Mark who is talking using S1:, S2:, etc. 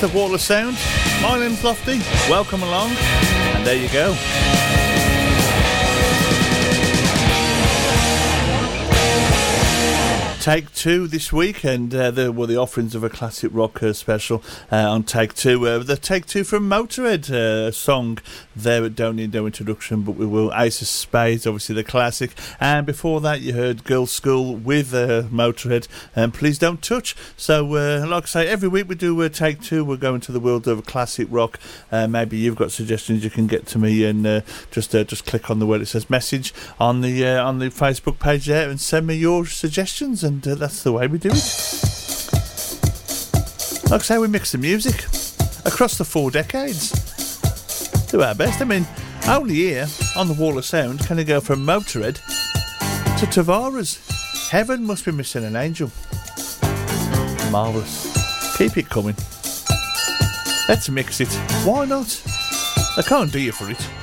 S1: the Wall of Sound. My name's Lofty. Welcome along. And there you go. Take Two this week, and there were the offerings of a classic rock special on Take Two. The Take Two from Motorhead, a song there that don't need no introduction, but we will. Ace of Spades, obviously the classic. And before that, you heard Girls' School with Motorhead, and Please Don't Touch. So, like I say, every week we do Take Two. We're going to the world of classic rock. Maybe you've got suggestions, you can get to me, and just click on the word that says message on the Facebook page there, and send me your suggestions. And that's the way we do it. Like I say, we mix the music across the 4 decades. Do our best. I mean, only here on the Wall of Sound can it go from Motorhead to Tavares. Heaven must be missing an angel. Marvellous. Keep it coming. Let's mix it. Why not? I can't do you for it.